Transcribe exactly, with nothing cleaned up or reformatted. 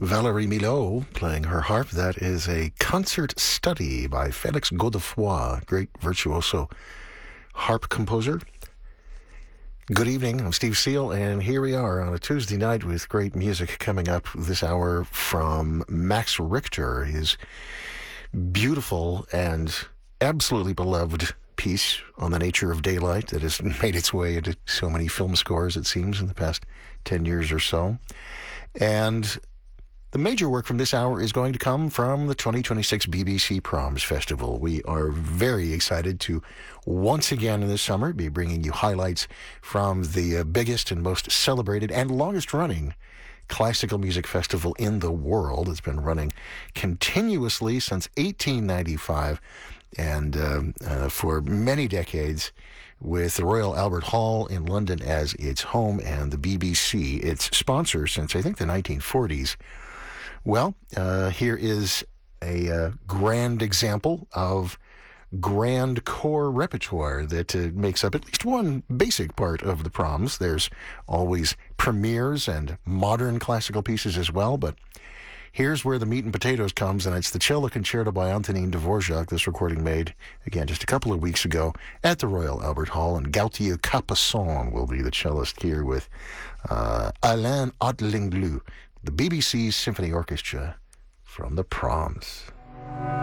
Valérie Milhaud playing her harp. That is a concert study by Félix Godefroy, great virtuoso harp composer. Good evening, I'm Steve Seal, and here we are on a Tuesday night with great music coming up this hour from Max Richter, his beautiful and absolutely beloved piece on the nature of daylight that has made its way into so many film scores, it seems, in the past ten years or so. And the major work from this hour is going to come from the twenty twenty-six B B C Proms Festival. We are very excited to once again in this summer be bringing you highlights from the uh, biggest and most celebrated and longest running classical music festival in the world. It's been running continuously since eighteen ninety-five and uh, uh, for many decades, with the Royal Albert Hall in London as its home and the B B C its sponsor since, I think, the nineteen forties. Well, uh, here is a uh, grand example of grand core repertoire that uh, makes up at least one basic part of the proms. There's always premieres and modern classical pieces as well, but here's where the meat and potatoes comes, and it's the Cello Concerto by Antonin Dvorak, this recording made, again, just a couple of weeks ago at the Royal Albert Hall, and Gauthier Capuçon will be the cellist here with uh, Alain Adlinglu, the B B C's Symphony Orchestra from the Proms.